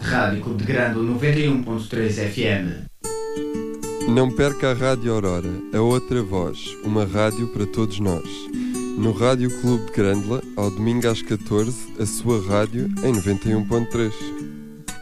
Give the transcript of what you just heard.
Rádio Clube de Grândola 91.3 FM. Não perca a Rádio Aurora, a outra voz, uma rádio para todos nós. No Rádio Clube de Grândola, ao domingo às 14, a sua rádio em 91.3.